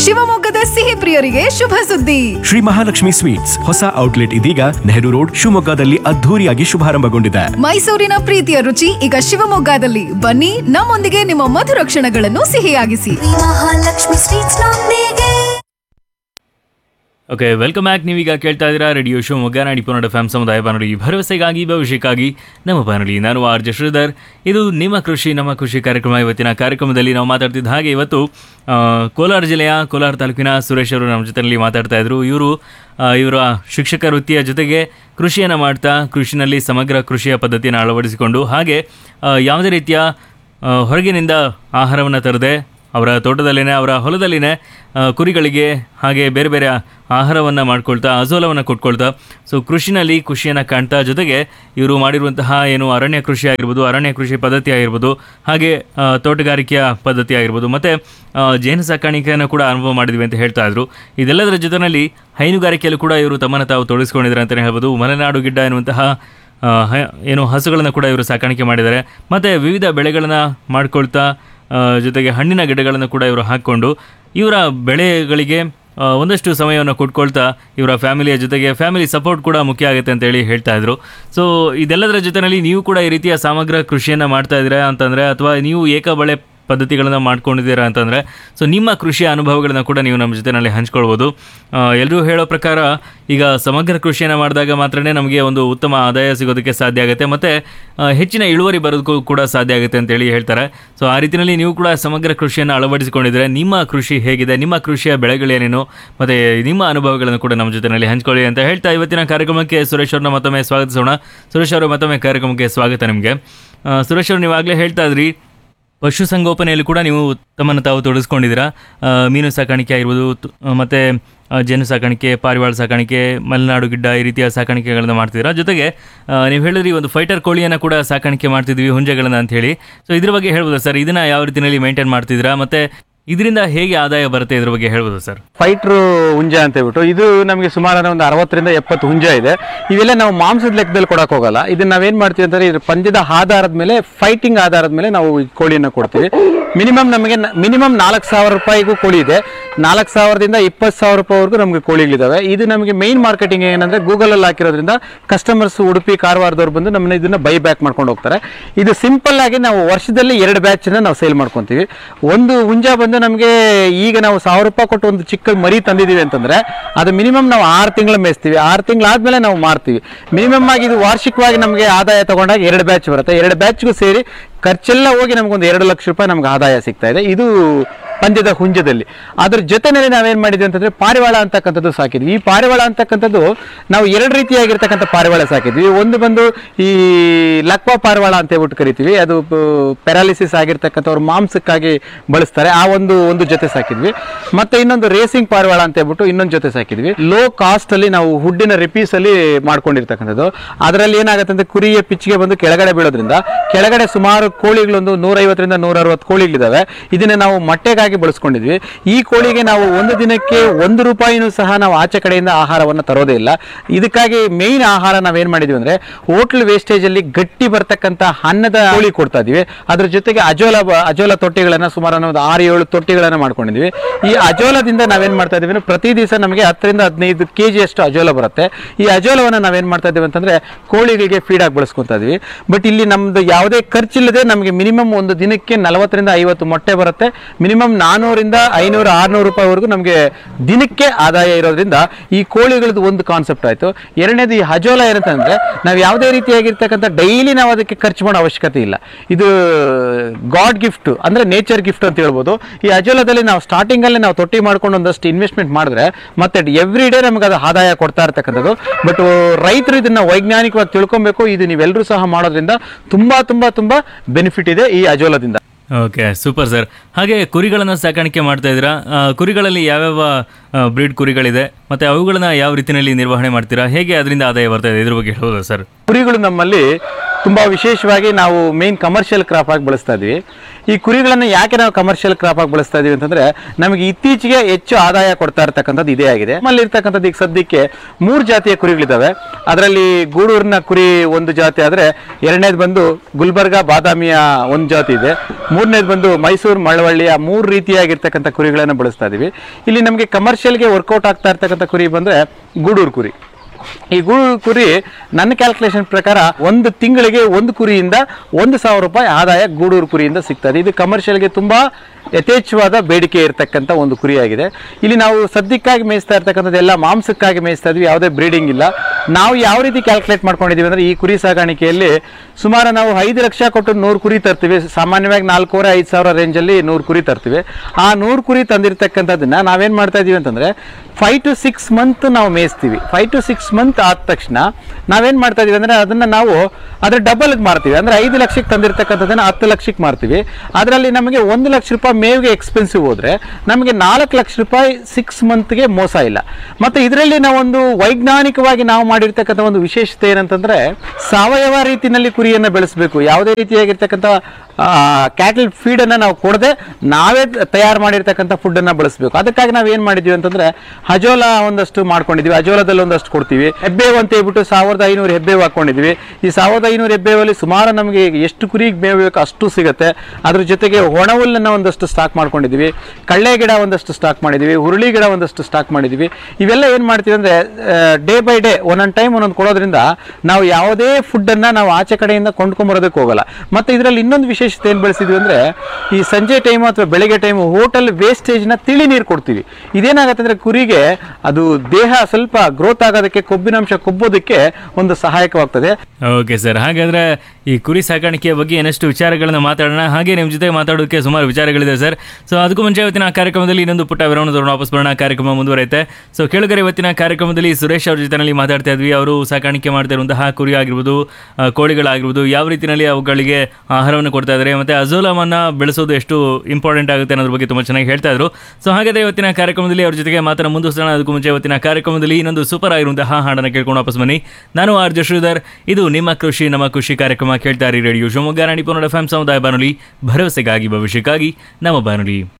ಶಿವಮೊಗ್ಗದ ಸಿಹಿ ಪ್ರಿಯರಿಗೆ ಶುಭ ಸುದ್ದಿ. ಶ್ರೀ ಮಹಾಲಕ್ಷ್ಮಿ ಸ್ವೀಟ್ಸ್ ಹೊಸ ಔಟ್ಲೆಟ್ ಇದೀಗ ನೆಹರು ರೋಡ್ ಶಿವಮೊಗ್ಗದಲ್ಲಿ ಅದ್ಧೂರಿಯಾಗಿ ಶುಭಾರಂಭಗೊಂಡಿದೆ. ಮೈಸೂರಿನ ಪ್ರೀತಿಯ ರುಚಿ ಈಗ ಶಿವಮೊಗ್ಗದಲ್ಲಿ. ಬನ್ನಿ, ನಮ್ಮೊಂದಿಗೆ ನಿಮ್ಮ ಮಧುರ ಕ್ಷಣಗಳನ್ನು ಸಿಹಿಯಾಗಿಸಿ. ಮಹಾಲಕ್ಷ್ಮಿ ಸ್ವೀಟ್ಸ್ ನೊಂದಿಗೆ. Okay, welcome back. ನೀವೀಗ ಕೇಳ್ತಾ ಇದ್ದೀರಾ ರೇಡಿಯೋ ಶಿವಮೊಗ್ಗ 90.4 FM ಸಮುದಾಯ ಬಾನುಲಿ, ಭರವಸೆಗಾಗಿ ಭವಿಷ್ಯಕ್ಕಾಗಿ ನಮ್ಮ ಬಾನುಲಿ. ನಾನು ಆರ್.ಜೆ. ಶ್ರೀಧರ್. ಇದು ನಿಮ್ಮ ಕೃಷಿ ನಮ್ಮ ಕೃಷಿ ಕಾರ್ಯಕ್ರಮ. ಇವತ್ತಿನ ಕಾರ್ಯಕ್ರಮದಲ್ಲಿ ನಾವು ಮಾತಾಡ್ತಿದ್ದ ಹಾಗೆ ಇವತ್ತು ಕೋಲಾರ ಜಿಲ್ಲೆಯ ಕೋಲಾರ ತಾಲೂಕಿನ ಸುರೇಶ್ ಅವರು ನಮ್ಮ ಜೊತೆಯಲ್ಲಿ ಮಾತಾಡ್ತಾ ಇದ್ರು. ಇವರ ಶಿಕ್ಷಕ ವೃತ್ತಿಯ ಜೊತೆಗೆ ಕೃಷಿಯನ್ನು ಮಾಡ್ತಾ ಕೃಷಿನಲ್ಲಿ ಸಮಗ್ರ ಕೃಷಿಯ ಪದ್ಧತಿಯನ್ನು ಅಳವಡಿಸಿಕೊಂಡು ಹಾಗೆ ಯಾವುದೇ ರೀತಿಯ ಹೊರಗಿನಿಂದ ಆಹಾರವನ್ನು ತರದೆ ಅವರ ತೋಟದಲ್ಲಿನೇ ಅವರ ಹೊಲದಲ್ಲಿನೇ ಕುರಿಗಳಿಗೆ ಹಾಗೆ ಬೇರೆ ಬೇರೆ ಆಹಾರವನ್ನು ಮಾಡ್ಕೊಳ್ತಾ ಅಜೋಲವನ್ನು ಕೊಟ್ಕೊಳ್ತಾ ಕೃಷಿನಲ್ಲಿ ಖುಷಿಯನ್ನು ಕಾಣ್ತಾ, ಜೊತೆಗೆ ಇವರು ಮಾಡಿರುವಂತಹ ಏನು ಅರಣ್ಯ ಕೃಷಿ ಆಗಿರ್ಬೋದು, ಅರಣ್ಯ ಕೃಷಿ ಪದ್ಧತಿ ಆಗಿರ್ಬೋದು, ಹಾಗೆ ತೋಟಗಾರಿಕೆಯ ಪದ್ಧತಿ ಆಗಿರ್ಬೋದು, ಮತ್ತು ಜೇನು ಸಾಕಾಣಿಕೆಯನ್ನು ಕೂಡ ಅನುಭವ ಮಾಡಿದ್ವಿ ಅಂತ ಹೇಳ್ತಾ ಇದ್ರು. ಇದೆಲ್ಲದರ ಜೊತೆಯಲ್ಲಿ ಹೈನುಗಾರಿಕೆಯಲ್ಲೂ ಕೂಡ ಇವರು ತಮ್ಮನ್ನು ತಾವು ತೊಡಗಿಸ್ಕೊಂಡಿದ್ದಾರೆ ಅಂತಲೇ ಹೇಳ್ಬೋದು. ಮಲೆನಾಡು ಗಿಡ್ಡ ಎನ್ನುವಂತಹ ಏನು ಹಸುಗಳನ್ನು ಕೂಡ ಇವರು ಸಾಕಾಣಿಕೆ ಮಾಡಿದ್ದಾರೆ. ಮತ್ತು ವಿವಿಧ ಬೆಳೆಗಳನ್ನು ಮಾಡ್ಕೊಳ್ತಾ ಜೊತೆಗೆ ಹಣ್ಣಿನ ಗಿಡಗಳನ್ನು ಕೂಡ ಇವರು ಹಾಕ್ಕೊಂಡು ಇವರ ಬೆಳೆಗಳಿಗೆ ಒಂದಷ್ಟು ಸಮಯವನ್ನು ಕೊಟ್ಕೊಳ್ತಾ ಇವರ ಫ್ಯಾಮಿಲಿಯ ಜೊತೆಗೆ ಫ್ಯಾಮಿಲಿ ಸಪೋರ್ಟ್ ಕೂಡ ಮುಖ್ಯ ಆಗುತ್ತೆ ಅಂತೇಳಿ ಹೇಳ್ತಾ ಇದ್ರು. ಸೊ ಇದೆಲ್ಲದರ ಜೊತೆಯಲ್ಲಿ ನೀವು ಕೂಡ ಈ ರೀತಿಯ ಸಮಗ್ರ ಕೃಷಿಯನ್ನು ಮಾಡ್ತಾ ಇದ್ದೀರಾ ಅಂತಂದರೆ, ಅಥವಾ ನೀವು ಏಕಬೆಳೆ ಪದ್ಧತಿಗಳನ್ನು ಮಾಡ್ಕೊಂಡಿದ್ದೀರಾ ಅಂತಂದರೆ, ನಿಮ್ಮ ಕೃಷಿಯ ಅನುಭವಗಳನ್ನು ಕೂಡ ನೀವು ನಮ್ಮ ಜೊತೆಯಲ್ಲಿ ಹಂಚ್ಕೊಳ್ಬೋದು. ಎಲ್ಲರೂ ಹೇಳೋ ಪ್ರಕಾರ ಈಗ ಸಮಗ್ರ ಕೃಷಿಯನ್ನು ಮಾಡಿದಾಗ ಮಾತ್ರನೇ ನಮಗೆ ಒಂದು ಉತ್ತಮ ಆದಾಯ ಸಿಗೋದಕ್ಕೆ ಸಾಧ್ಯ ಆಗುತ್ತೆ, ಮತ್ತು ಹೆಚ್ಚಿನ ಇಳುವರಿ ಬರೋದಕ್ಕೂ ಕೂಡ ಸಾಧ್ಯ ಆಗುತ್ತೆ ಅಂತೇಳಿ ಹೇಳ್ತಾರೆ. ಸೊ ಆ ರೀತಿಯಲ್ಲಿ ನೀವು ಕೂಡ ಸಮಗ್ರ ಕೃಷಿಯನ್ನು ಅಳವಡಿಸಿಕೊಂಡಿದ್ರೆ ನಿಮ್ಮ ಕೃಷಿ ಹೇಗಿದೆ, ನಿಮ್ಮ ಕೃಷಿಯ ಬೆಳೆಗಳೇನೇನು, ಮತ್ತು ನಿಮ್ಮ ಅನುಭವಗಳನ್ನು ಕೂಡ ನಮ್ಮ ಜೊತೆಯಲ್ಲಿ ಹಂಚ್ಕೊಳ್ಳಿ ಅಂತ ಹೇಳ್ತಾ ಇವತ್ತಿನ ಕಾರ್ಯಕ್ರಮಕ್ಕೆ ಸುರೇಶ್ ಅವ್ರನ್ನ ಮತ್ತೊಮ್ಮೆ ಸ್ವಾಗತಿಸೋಣ. ಸುರೇಶ್ ಅವರು, ಮತ್ತೊಮ್ಮೆ ಕಾರ್ಯಕ್ರಮಕ್ಕೆ ಸ್ವಾಗತ ನಿಮಗೆ. ಸುರೇಶ್ ಅವರು, ನೀವಾಗಲೇ ಹೇಳ್ತಾ ಇದ್ರಿ ಪಶುಸಂಗೋಪನೆಯಲ್ಲಿ ಕೂಡ ನೀವು ತಮ್ಮನ್ನು ತಾವು ತೊಡಗಿಸ್ಕೊಂಡಿದ್ದೀರಾ. ಮೀನು ಸಾಕಾಣಿಕೆ ಆಗಿರ್ಬೋದು, ಮತ್ತು ಜೇನು ಸಾಕಾಣಿಕೆ, ಪಾರಿವಾಳ ಸಾಕಾಣಿಕೆ, ಮಲೆನಾಡು ಗಿಡ್ಡ ಈ ರೀತಿಯ ಸಾಕಾಣಿಕೆಗಳನ್ನು ಮಾಡ್ತಿದ್ದೀರಾ. ಜೊತೆಗೆ ನೀವು ಹೇಳಿದ್ರಿ ಒಂದು ಫೈಟರ್ ಕೋಳಿಯನ್ನು ಕೂಡ ಸಾಕಾಣಿಕೆ ಮಾಡ್ತಿದ್ವಿ, ಹುಂಜಗಳನ್ನು ಅಂತ ಹೇಳಿ. ಸೊ ಇದ್ರ ಬಗ್ಗೆ ಹೇಳ್ಬೋದಾ ಸರ್? ಇದನ್ನು ಯಾವ ರೀತಿಯಲ್ಲಿ ಮೇಂಟೈನ್ ಮಾಡ್ತಿದ್ದೀರಾ, ಮತ್ತು ಇದರಿಂದ ಹೇಗೆ ಆದಾಯ ಬರುತ್ತೆ, ಇದ್ರ ಬಗ್ಗೆ ಹೇಳ್ಬೋದು ಸರ್? ಫೈಟ್ರು ಹುಂಜ ಅಂತ ಹೇಳ್ಬಿಟ್ಟು ಇದು ನಮಗೆ ಸುಮಾರು ಒಂದು 60-70 ಹುಂಜ ಇದೆ. ಇವೆಲ್ಲ ನಾವು ಮಾಂಸದ ಲೆಕ್ಕದಲ್ಲಿ ಕೊಡಕ್ಕೆ ಹೋಗಲ್ಲ. ಇದನ್ನ ನಾವೇನ್ ಮಾಡ್ತೀವಿ ಅಂತಂದ್ರೆ ಇದ್ರ ಪಂದ್ಯದ ಆಧಾರದ ಮೇಲೆ, ಫೈಟಿಂಗ್ ಆಧಾರದ ಮೇಲೆ ನಾವು ಈ ಕೋಳಿಯನ್ನು ಕೊಡ್ತೀವಿ. ನಮಗೆ ಮಿನಿಮಮ್ 4,000 ರೂಪಾಯಿಗೂ ಕೋಳಿ ಇದೆ. 4,000ದಿಂದ 20,000 ರೂಪಾಯಿವರೆಗೂ ನಮಗೆ ಕೋಳಿಗಳಿದಾವೆ. ಇದು ನಮಗೆ ಮೈನ್ ಮಾರ್ಕೆಟಿಂಗ್ ಏನಂದ್ರೆ ಗೂಗಲ್ ಅಲ್ಲಿ ಹಾಕಿರೋದ್ರಿಂದ ಕಸ್ಟಮರ್ಸ್ ಉಡುಪಿ ಕಾರವಾರದವ್ರು ಬಂದು ನಮ್ಮನ್ನ ಇದನ್ನ ಬೈ ಬ್ಯಾಕ್ ಮಾಡ್ಕೊಂಡು ಹೋಗ್ತಾರೆ. ಇದು ಸಿಂಪಲ್ ಆಗಿ ನಾವು ವರ್ಷದಲ್ಲಿ 2 ಬ್ಯಾಚ್ ನಾವು ಸೇಲ್ ಮಾಡ್ಕೊಂತೀವಿ. ಒಂದು ಹುಂಜ ಬಂದು ನಮಗೆ ಈಗ ನಾವು 1,000 ರೂಪಾಯಿ ಕೊಟ್ಟು ಒಂದು ಚಿಕ್ಕ ಮರಿ ತಂದಿದ್ದೀವಿ ಅಂತಂದ್ರೆ ಅದು ಮಿನಿಮಮ್ ನಾವು 6 ತಿಂಗಳು ಮೇಯಿಸ್ತೀವಿ. 6 ತಿಂಗಳಾದ್ಮೇಲೆ ನಾವು ಮಾರ್ತೀವಿ. ಮಿನಿಮಮ್ ಆಗಿ ಇದು ವಾರ್ಷಿಕವಾಗಿ ನಮಗೆ ಆದಾಯ ತಗೊಂಡಾಗ 2 ಬ್ಯಾಚ್ ಬರುತ್ತೆ. 2 ಬ್ಯಾಚ್ಗೂ ಸೇರಿ ಖರ್ಚೆಲ್ಲ ಹೋಗಿ ನಮಗೊಂದು 2 ಲಕ್ಷ ರೂಪಾಯಿ ನಮ್ಗೆ ಆದಾಯ ಸಿಗ್ತಾ ಇದೆ. ಇದು ಪಂದ್ಯದ ಹುಂಜದಲ್ಲಿ. ಅದ್ರ ಜೊತೆನಲ್ಲಿ ನಾವೇನ್ ಮಾಡಿದ್ವಿ ಅಂತಂದ್ರೆ ಪಾರಿವಾಳ ಅಂತಕ್ಕಂಥದ್ದು ಸಾಕಿದ್ವಿ. ಈ ಪಾರಿವಾಳ ಅಂತಕ್ಕಂಥದ್ದು ನಾವು 2 ರೀತಿಯಾಗಿರ್ತಕ್ಕಂಥ ಪಾರಿವಾಳ ಸಾಕಿದ್ವಿ. ಒಂದು ಬಂದು ಈ ಲಕ್ವಾ ಪಾರಿವಾಳ ಅಂತ ಹೇಳ್ಬಿಟ್ಟು ಕರಿತೀವಿ. ಅದು ಪ್ಯಾರಾಲಿಸಿಸ್ ಆಗಿರ್ತಕ್ಕಂಥವ್ರು ಮಾಂಸಕ್ಕಾಗಿ ಬಳಸ್ತಾರೆ. ಆ ಒಂದು ಜೊತೆ ಸಾಕಿದ್ವಿ. ಮತ್ತೆ ಇನ್ನೊಂದು ರೇಸಿಂಗ್ ಪಾರಿವಾಳ ಅಂತ ಹೇಳ್ಬಿಟ್ಟು ಇನ್ನೊಂದು ಜೊತೆ ಸಾಕಿದ್ವಿ. ಲೋ ಕಾಸ್ಟ್ ಅಲ್ಲಿ ನಾವು ಹುಡ್ಡಿನ ರಿಪೀಸ್ ಅಲ್ಲಿ ಮಾಡ್ಕೊಂಡಿರ್ತಕ್ಕಂಥದ್ದು. ಅದರಲ್ಲಿ ಏನಾಗುತ್ತೆ ಅಂದ್ರೆ ಕುರಿಯ ಪಿಚ್ಗೆ ಬಂದು ಕೆಳಗಡೆ ಬೀಳೋದ್ರಿಂದ ಕೆಳಗಡೆ ಸುಮಾರು ಕೋಳಿಗಳೊಂದು 150-160 ಕೋಳಿಗಳಿದಾವೆ. ಇದನ್ನ ನಾವು ಮೊಟ್ಟೆಗಾಗಿ ಬಳಸ್ಕೊಂಡಿದ್ವಿ. ಈ ಕೋಳಿಗೆ ನಾವು ಒಂದು ದಿನಕ್ಕೆ 1 ರೂಪಾಯಿನೂ ಸಹ ನಾವು ಆಚೆ ಕಡೆಯಿಂದ ಆಹಾರವನ್ನು ತರೋದೇ ಇಲ್ಲ. ಇದಕ್ಕಾಗಿ ಮೇನ್ ಆಹಾರ ನಾವೇನ್ ಮಾಡಿದ್ವಿ ಅಂದ್ರೆ ಹೋಟ್ಲ್ ವೇಸ್ಟೇಜ್ ಅಲ್ಲಿ ಗಟ್ಟಿ ಬರ್ತಕ್ಕಂಥ ಅನ್ನದ ಕೋಳಿ ಕೊಡ್ತಾ ಇದೀವಿ. ಅದ್ರ ಜೊತೆಗೆ ಅಜೋಲ ತೊಟ್ಟಿಗಳನ್ನ ಸುಮಾರು 6-7 ತೊಟ್ಟಿಗಳನ್ನ ಮಾಡ್ಕೊಂಡಿದ್ವಿ. ಈ ಅಜೋಲದಿಂದ ನಾವೇನ್ ಮಾಡ್ತಾ ಇದೀವಿ, ಪ್ರತಿ ದಿವಸ ನಮಗೆ 10-15 kg ಅಷ್ಟು ಅಜೋಲ ಬರುತ್ತೆ. ಈ ಅಜೋಲವನ್ನ ನಾವೇನ್ ಮಾಡ್ತಾ ಇದೀವಿ ಅಂತಂದ್ರೆ ಕೋಳಿಗಳಿಗೆ ಫೀಡ್ ಆಗಿ ಬಳಸ್ಕೊಂತ ಇದೀವಿ. ಬಟ್ ಇಲ್ಲಿ ನಮ್ದು ಯಾವುದೇ ಖರ್ಚಿಲ್ಲದೆ ನಮಗೆ ಮಿನಿಮಮ್ ಒಂದು ದಿನಕ್ಕೆ 40-50 ಮೊಟ್ಟೆ ಬರುತ್ತೆ. ಮಿನಿಮಮ್ 400-500-600 ರೂಪಾಯಿವರೆಗೂ ನಮಗೆ ದಿನಕ್ಕೆ ಆದಾಯ ಇರೋದ್ರಿಂದ ಈ ಕೋಳಿಗಳದ್ದು ಒಂದು ಕಾನ್ಸೆಪ್ಟ್ ಆಯ್ತು. ಎರಡನೇದು ಈ ಅಜೋಲ ಏನಂತಂದ್ರೆ ನಾವು ಯಾವುದೇ ರೀತಿಯಾಗಿರ್ತಕ್ಕಂಥ ಡೈಲಿ ನಾವು ಅದಕ್ಕೆ ಖರ್ಚು ಮಾಡೋ ಅವಶ್ಯಕತೆ ಇಲ್ಲ. ಇದು ಗಾಡ್ ಗಿಫ್ಟ್ ಅಂದ್ರೆ ನೇಚರ್ ಗಿಫ್ಟ್ ಅಂತ ಹೇಳ್ಬೋದು. ಈ ಅಜೋಲದಲ್ಲಿ ನಾವು ಸ್ಟಾರ್ಟಿಂಗ್ ಅಲ್ಲಿ ನಾವು ತೊಟ್ಟಿ ಮಾಡ್ಕೊಂಡು ಒಂದಷ್ಟು ಇನ್ವೆಸ್ಟ್ಮೆಂಟ್ ಮಾಡಿದ್ರೆ ಮತ್ತೆ ಎವ್ರಿ ಡೇ ನಮಗೆ ಅದು ಆದಾಯ ಕೊಡ್ತಾ ಇರ್ತಕ್ಕಂಥದ್ದು. ಬಟ್ ರೈತರು ಇದನ್ನ ವೈಜ್ಞಾನಿಕವಾಗಿ ತಿಳ್ಕೊಬೇಕು. ಇದು ನೀವೆಲ್ಲರೂ ಸಹ ಮಾಡೋದ್ರಿಂದ ತುಂಬಾ ತುಂಬಾ ತುಂಬಾ ಬೆನಿಫಿಟ್ ಇದೆ ಈ ಅಜೋಲದಿಂದ. Okay, super sir. ಹಾಗೆ ಕುರಿಗಳನ್ನು ಸಾಕಾಣಿಕೆ ಮಾಡ್ತಾ ಇದ್ದೀರಾ. ಕುರಿಗಳಲ್ಲಿ ಯಾವ್ಯಾವ ಬ್ರೀಡ್ ಕುರಿಗಳಿದೆ, ಮತ್ತೆ ಅವುಗಳನ್ನ ಯಾವ ರೀತಿಯಲ್ಲಿ ನಿರ್ವಹಣೆ ಮಾಡ್ತೀರಾ, ಹೇಗೆ ಅದರಿಂದ ಆದಾಯ ಬರ್ತಾ ಇದೆ, ಇದ್ರ ಬಗ್ಗೆ ಹೇಳ್ಬೋದಾ ಸರ್? ಕುರಿಗಳು ನಮ್ಮಲ್ಲಿ ತುಂಬ ವಿಶೇಷವಾಗಿ ನಾವು ಮೇನ್ ಕಮರ್ಷಿಯಲ್ ಕ್ರಾಪ್ ಆಗಿ ಬಳಸ್ತಾ ಇದ್ವಿ. ಈ ಕುರಿಗಳನ್ನು ಯಾಕೆ ನಾವು ಕಮರ್ಷಿಯಲ್ ಕ್ರಾಪ್ ಆಗಿ ಬಳಸ್ತಾ ಇದೀವಿ ಅಂತಂದ್ರೆ ನಮಗೆ ಇತ್ತೀಚೆಗೆ ಹೆಚ್ಚು ಆದಾಯ ಕೊಡ್ತಾ ಇರ್ತಕ್ಕಂಥದ್ದು ಇದೇ ಆಗಿದೆ. ನಮ್ಮಲ್ಲಿ ಇರ್ತಕ್ಕಂಥದ್ದು ಈಗ ಸದ್ಯಕ್ಕೆ 3 ಜಾತಿಯ ಕುರಿಗಳಿದ್ದಾವೆ. ಅದರಲ್ಲಿ ಗೂಡೂರಿನ ಕುರಿ ಒಂದು ಜಾತಿ ಆದರೆ, ಎರಡನೇದು ಬಂದು ಗುಲ್ಬರ್ಗಾ ಬಾದಾಮಿಯ ಒಂದು ಜಾತಿ ಇದೆ, ಮೂರನೇದು ಬಂದು ಮೈಸೂರು ಮಳವಳ್ಳಿಯ 3 ರೀತಿಯಾಗಿರ್ತಕ್ಕಂಥ ಕುರಿಗಳನ್ನು ಬಳಸ್ತಾ ಇದೀವಿ. ಇಲ್ಲಿ ನಮಗೆ ಕಮರ್ಷಿಯಲ್ಗೆ ವರ್ಕೌಟ್ ಆಗ್ತಾ ಇರ್ತಕ್ಕಂಥ ಕುರಿ ಬಂದರೆ ಗೂಡೂರು ಕುರಿ. ಈ ಗೂಡೂರು ಕುರಿ ನನ್ನ ಕ್ಯಾಲ್ಕುಲೇಷನ್ ಪ್ರಕಾರ ಒಂದು ತಿಂಗಳಿಗೆ ಒಂದು ಕುರಿಯಿಂದ 1,000 ರೂಪಾಯಿ ಆದಾಯ ಗೂಡೂರು ಕುರಿಯಿಂದ ಸಿಗ್ತದೆ. ಇದು ಕಮರ್ಷಿಯಲ್ಗೆ ತುಂಬ ಯಥೇಚ್ಛವಾದ ಬೇಡಿಕೆ ಇರತಕ್ಕಂಥ ಒಂದು ಕುರಿಯಾಗಿದೆ. ಇಲ್ಲಿ ನಾವು ಸದ್ಯಕ್ಕಾಗಿ ಮೇಯಿಸ್ತಾ ಇರ್ತಕ್ಕಂಥದ್ದು ಎಲ್ಲ ಮಾಂಸಕ್ಕಾಗಿ ಮೇಯಿಸ್ತಾ ಇದ್ವಿ, ಯಾವುದೇ ಬ್ರೀಡಿಂಗ್ ಇಲ್ಲ. ನಾವು ಯಾವ ರೀತಿ ಕ್ಯಾಲ್ಕುಲೇಟ್ ಮಾಡ್ಕೊಂಡಿದ್ದೀವಿ ಅಂದರೆ, ಈ ಕುರಿ ಸಾಗಾಣಿಕೆಯಲ್ಲಿ ಸುಮಾರು ನಾವು 5 ಲಕ್ಷ ಕೊಟ್ಟು 100 ಕುರಿ ತರ್ತೀವಿ. ಸಾಮಾನ್ಯವಾಗಿ 4,500 ರೇಂಜಲ್ಲಿ 100 ಕುರಿ ತರ್ತೀವಿ. ಆ 100 ಕುರಿ ತಂದಿರ್ತಕ್ಕಂಥದ್ದನ್ನ ನಾವೇನು ಮಾಡ್ತಾ ಇದ್ದೀವಿ ಅಂತಂದರೆ 5 to 6 ಮಂತ್ ನಾವು ಮೇಯಿಸ್ತೀವಿ. 5 to 6 ಮಂತ್ ಆದ ತಕ್ಷಣ ನಾವೇನು ಮಾಡ್ತಾ ಇದೀವಿ ಅಂದರೆ ಅದನ್ನು ನಾವು ಅದರ ಡಬಲ್ಗೆ ಮಾರ್ತೀವಿ. ಅಂದರೆ 5 ಲಕ್ಷಕ್ಕೆ ತಂದಿರ್ತಕ್ಕಂಥದ್ದನ್ನು 10 ಲಕ್ಷಕ್ಕೆ ಮಾರ್ತೀವಿ. ಅದರಲ್ಲಿ ನಮಗೆ 1 ಲಕ್ಷ ರೂಪಾಯಿ ಮೇವಿಗೆ ಎಕ್ಸ್ಪೆನ್ಸಿವ್ ಹೋದರೆ ನಮಗೆ 4 ಲಕ್ಷ ರೂಪಾಯಿ 6 ಮಂತ್ಗೆ ಮೋಸ ಇಲ್ಲ. ಮತ್ತು ಇದರಲ್ಲಿ ನಾವೊಂದು ವೈಜ್ಞಾನಿಕವಾಗಿ ನಾವು ಮಾಡಿರ್ತಕ್ಕಂಥ ಒಂದು ವಿಶೇಷತೆ ಏನಂತಂದರೆ, ಸಾವಯವ ರೀತಿಯಲ್ಲಿ ಕುರಿಯನ್ನು ಬೆಳೆಸಬೇಕು. ಯಾವುದೇ ರೀತಿಯಾಗಿರ್ತಕ್ಕಂಥ ಕ್ಯಾಟಲ್ ಫೀಡನ್ನು ನಾವು ಕೊಡದೆ ನಾವೇ ತಯಾರು ಮಾಡಿರ್ತಕ್ಕಂಥ ಫುಡ್ಡನ್ನು ಬಳಸಬೇಕು. ಅದಕ್ಕಾಗಿ ನಾವು ಏನು ಮಾಡಿದ್ವಿ ಅಂತಂದರೆ ಅಜೋಲಾ ಒಂದಷ್ಟು ಮಾಡ್ಕೊಂಡಿದ್ವಿ, ಅಜೋಲಾದಲ್ಲಿ ಒಂದಷ್ಟು ಕೊಡ್ತೀವಿ. ಹೆಬ್ಬೇವು ಅಂತ ಹೇಳ್ಬಿಟ್ಟು 1,500 ಹೆಬ್ಬೇವು ಹಾಕ್ಕೊಂಡಿದ್ವಿ. ಈ 1,500 ಹೆಬ್ಬೇವಲ್ಲಿ ಸುಮಾರು ನಮಗೆ ಎಷ್ಟು ಕುರಿಗೆ ಮೇವು ಬೇಕು ಅಷ್ಟು ಸಿಗುತ್ತೆ. ಅದ್ರ ಜೊತೆಗೆ ಒಣಹುಲ್ಲನ್ನು ಒಂದಷ್ಟು ಸ್ಟಾಕ್ ಮಾಡ್ಕೊಂಡಿದ್ವಿ, ಕಳ್ಳೆ ಗಿಡ ಒಂದಷ್ಟು ಸ್ಟಾಕ್ ಮಾಡಿದ್ವಿ, ಹುರುಳಿ ಗಿಡ ಒಂದಷ್ಟು ಸ್ಟಾಕ್ ಮಾಡಿದ್ವಿ. ಇವೆಲ್ಲ ಏನು ಮಾಡ್ತೀವಿ ಅಂದರೆ ಡೇ ಬೈ ಡೇ ಒಂದೊಂದು ಟೈಮ್ ಒಂದೊಂದು ಕೊಡೋದ್ರಿಂದ ನಾವು ಯಾವುದೇ ಫುಡ್ಡನ್ನು ನಾವು ಆಚೆ ಕಡೆಯಿಂದ ಕೊಂಡ್ಕೊಂಬರೋದಕ್ಕೆ ಹೋಗಲ್ಲ. ಮತ್ತು ಇದರಲ್ಲಿ ಇನ್ನೊಂದು ವಿಶೇಷತೆ ಏನು ಬೆಳೆಸಿದ್ವಿ ಅಂದರೆ, ಈ ಸಂಜೆ ಟೈಮು ಅಥವಾ ಬೆಳಗ್ಗೆ ಟೈಮು ಹೋಟೆಲ್ ವೇಸ್ಟೇಜ್ನ ತಿಳಿ ನೀರು ಕೊಡ್ತೀವಿ. ಇದೇನಾಗುತ್ತೆ ಅಂದರೆ ಕುರಿಗೆ ಅದು ದೇಹ ಸ್ವಲ್ಪ ಗ್ರೋತ್ ಆಗೋದಕ್ಕೆ, ಕೊಬ್ಬಿನಾಂಶ ಕೊಬ್ಬೋದಕ್ಕೆ ಒಂದು ಸಹಾಯಕವಾಗ್ತದೆ. ಓಕೆ ಸರ್, ಹಾಗಾದ್ರೆ ಈ ಕುರಿ ಸಾಕಾಣಿಕೆಯ ಬಗ್ಗೆ ಏನಷ್ಟು ವಿಚಾರಗಳನ್ನ ಮಾತಾಡೋಣ. ಹಾಗೆ ನಿಮ್ಮ ಜೊತೆ ಮಾತಾಡೋದಕ್ಕೆ ಸುಮಾರು ವಿಚಾರಗಳಿದೆ ಸರ್. ಸೊ ಅದಕ್ಕೂ ಮುಂಚೆ ಇವತ್ತಿನ ಕಾರ್ಯಕ್ರಮದಲ್ಲಿ ಇನ್ನೊಂದು ಪುಟ್ಟ ವಿರಾಮ ತಗೊಂಡು ವಾಪಸ್ ಬರೋಣ. ಕಾರ್ಯಕ್ರಮ ಮುಂದುವರೆಯುತ್ತೆ. ಸೊ ಕೇಳುಗರೆ, ಇವತ್ತಿನ ಕಾರ್ಯಕ್ರಮದಲ್ಲಿ ಸುರೇಶ್ ಅವ್ರ ಜೊತೆನಲ್ಲಿ ಮಾತಾಡ್ತಾ ಇದ್ವಿ. ಅವರು ಸಾಕಾಣಿಕೆ ಮಾಡ್ತಾ ಇರುವಂತಹ ಕುರಿ ಆಗಿರ್ಬೋದು, ಕೋಳಿಗಳಾಗಿರ್ಬೋದು, ಯಾವ ರೀತಿಯಲ್ಲಿ ಅವುಗಳಿಗೆ ಆಹಾರವನ್ನು ಕೊಡ್ತಾ ಇದ್ದಾರೆ, ಮತ್ತು ಅಜೋಲಾಮನ್ನ ಬೆಳೆಸೋದು ಎಷ್ಟು ಇಂಪಾರ್ಟೆಂಟ್ ಆಗುತ್ತೆ ಅನ್ನೋದ್ರ ಬಗ್ಗೆ ತುಂಬ ಚೆನ್ನಾಗಿ ಹೇಳ್ತಾ ಇದ್ರು. ಸೊ ಹಾಗಾದ್ರೆ ಇವತ್ತಿನ ಕಾರ್ಯಕ್ರಮದಲ್ಲಿ ಅವ್ರ ಜೊತೆಗೆ ಮಾತನ್ನ ಮುಂದುವರಿಸೋಣ. ಅದಕ್ಕೂ ಮುಂಚೆ ಇವತ್ತಿನ ಕಾರ್ಯಕ್ರಮದಲ್ಲಿ ಇನ್ನೊಂದು ಸೂಪರ್ ಆಗಿರುವಂತಹ ಹಾಡನ್ನು ಕೇಳ್ಕೊಂಡು ವಾಪಸ್ ಬನ್ನಿ. ನಾನು ಆರ್.ಜೆ. ಶ್ರೀಧರ್. ಇದು ನಿಮ್ಮ ಕೃಷಿ ನಮ್ಮ ಖುಷಿ ಕಾರ್ಯಕ್ರಮ. ಕೇಳ್ತಾ ಇರಿ ರೇಡಿಯೋ ಶಿವಮೊಗ್ಗ 90.1 FM ಸಮುದಾಯ ಬಾನುಲಿ, ಭರವಸೆಗಾಗಿ ಭವಿಷ್ಯಕ್ಕಾಗಿ ನಮ್ಮ ಬಾನುಲಿ.